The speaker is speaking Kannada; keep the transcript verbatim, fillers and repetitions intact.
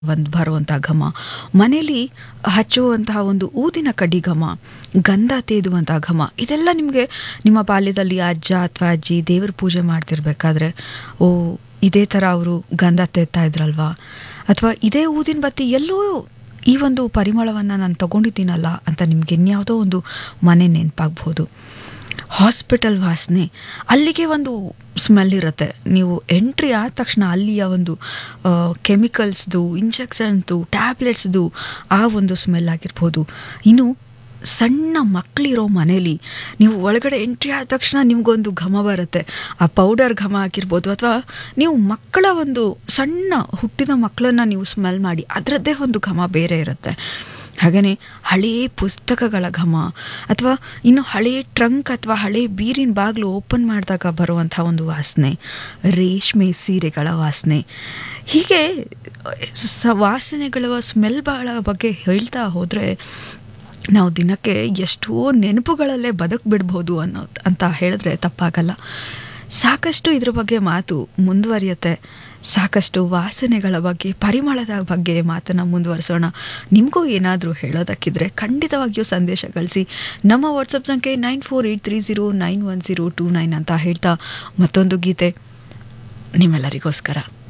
ಒಂದು ಬರುವಂಥ ಘಮ, ಮನೇಲಿ ಹಚ್ಚುವಂತಹ ಒಂದು ಊದಿನ ಕಡ್ಡಿ ಘಮ, ಗಂಧ ತೇದುವಂಥ ಘಮ, ಇದೆಲ್ಲ ನಿಮಗೆ ನಿಮ್ಮ ಬಾಲ್ಯದಲ್ಲಿ ಅಜ್ಜ ಅಥವಾ ಅಜ್ಜಿ ದೇವ್ರ ಪೂಜೆ ಮಾಡ್ತಿರ್ಬೇಕಾದ್ರೆ ಓ ಇದೇ ಥರ ಅವರು ಗಂಧ ತೇದ್ತಾ ಇದ್ರಲ್ವಾ, ಅಥವಾ ಇದೇ ಊದಿನ ಬತ್ತಿ ಎಲ್ಲೋ ಈ ಒಂದು ಪರಿಮಳವನ್ನು ನಾನು ತಗೊಂಡಿದ್ದೀನಲ್ಲ ಅಂತ ನಿಮ್ಗೆ ಇನ್ಯಾವುದೋ ಒಂದು ಮನೆ ನೆನಪಾಗ್ಬೋದು. ಹಾಸ್ಪಿಟಲ್ ವಾಸನೆ, ಅಲ್ಲಿಗೆ ಒಂದು ಸ್ಮೆಲ್ ಇರುತ್ತೆ. ನೀವು ಎಂಟ್ರಿ ಆದ ತಕ್ಷಣ ಅಲ್ಲಿಯ ಒಂದು ಕೆಮಿಕಲ್ಸ್ದು, ಇಂಜೆಕ್ಷನ್ದು, ಟ್ಯಾಬ್ಲೆಟ್ಸ್ದು ಆ ಒಂದು ಸ್ಮೆಲ್ ಆಗಿರ್ಬೋದು. ಇನ್ನು ಸಣ್ಣ ಮಕ್ಕಳಿರೋ ಮನೇಲಿ ನೀವು ಒಳಗಡೆ ಎಂಟ್ರಿ ಆದ ತಕ್ಷಣ ನಿಮಗೊಂದು ಘಮ ಬರುತ್ತೆ. ಆ ಪೌಡರ್ ಘಮ ಆಗಿರ್ಬೋದು, ಅಥವಾ ನೀವು ಮಕ್ಕಳ ಒಂದು ಸಣ್ಣ ಹುಟ್ಟಿದ ಮಕ್ಕಳನ್ನು ನೀವು ಸ್ಮೆಲ್ ಮಾಡಿ ಅದರದ್ದೇ ಒಂದು ಘಮ ಬೇರೆ ಇರುತ್ತೆ. ಹಾಗೆಯೇ ಹಳೆಯ ಪುಸ್ತಕಗಳ ಘಮ, ಅಥವಾ ಇನ್ನು ಹಳೆಯ ಟ್ರಂಕ್ ಅಥವಾ ಹಳೆಯ ಬೀರಿನ ಬಾಗಿಲು ಓಪನ್ ಮಾಡಿದಾಗ ಬರುವಂಥ ಒಂದು ವಾಸನೆ, ರೇಷ್ಮೆ ಸೀರೆಗಳ ವಾಸನೆ, ಹೀಗೆ ಸ ವಾಸನೆಗಳ ಸ್ಮೆಲ್ಗಳ ಬಗ್ಗೆ ಹೇಳ್ತಾ ಹೋದರೆ ನಾವು ದಿನಕ್ಕೆ ಎಷ್ಟೋ ನೆನಪುಗಳಲ್ಲೇ ಬದುಕಿಬಿಡ್ಬೋದು ಅನ್ನೋ ಅಂತ ಹೇಳಿದ್ರೆ ತಪ್ಪಾಗಲ್ಲ. ಸಾಕಷ್ಟು ಇದ್ರ ಬಗ್ಗೆ ಮಾತು ಮುಂದುವರಿಯುತ್ತೆ. ಸಾಕಷ್ಟು ವಾಸನೆಗಳ ಬಗ್ಗೆ, ಪರಿಮಳದ ಬಗ್ಗೆ ಮಾತನ್ನು ಮುಂದುವರಿಸೋಣ. ನಿಮಗೂ ಏನಾದರೂ ಹೇಳೋದಕ್ಕಿದ್ರೆ ಖಂಡಿತವಾಗಿಯೂ ಸಂದೇಶ ಕಳಿಸಿ. ನಮ್ಮ ವಾಟ್ಸಪ್ ಸಂಖ್ಯೆ nine four eight three zero nine one zero two nine ಅಂತ ಹೇಳ್ತಾ ಮತ್ತೊಂದು ಗೀತೆ ನಿಮ್ಮೆಲ್ಲರಿಗೋಸ್ಕರ.